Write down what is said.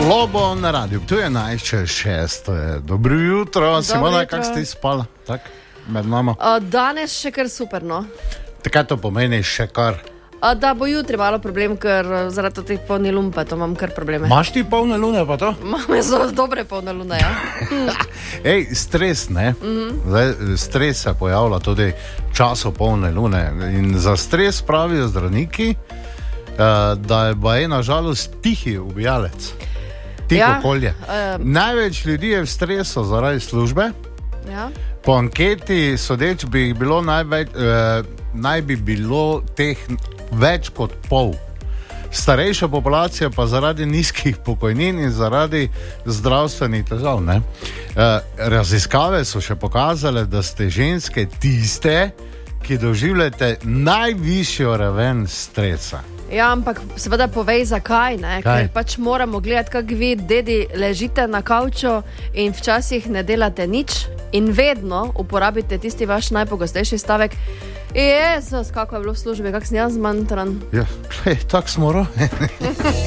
Lobo na radiju, tu je najče 6. Dobro jutro, Simona, kak ste spala? Tak, med nama. Danes še kar super, no. Takaj to pomeni še kar? Da bo jutri malo problem, ker zaradi teh polni lun pa to imam kar probleme. Maš ti polne lune pa to? Imam zelo dobre polne lune, ja. Ej, stres, ne? Zdaj, stres se pojavlja tudi času polne lune in za stres pravijo zdravniki, da je pa na žalost tihi ubijalec. Tiho okolje. Največ ljudi je v stresu zaradi službe. Ja. Po anketi sodeč bi bilo naj bi bilo teh več kot pol. Starejša populacija pa zaradi nizkih pokojnin in zaradi zdravstvenih težav. Raziskave so še pokazale, da ste ženske tiste, ki doživljate najvišjo raven stresa. Ja, ampak seveda povej zakaj, ne? Ker pač moramo gledati, kako vi, dedi, ležite na kavču in včasih ne delate nič in vedno uporabite tisti vaš najpogostejši stavek: Jezus, kako je bilo v službi, kak sem jaz zmantran. Ja, tak smo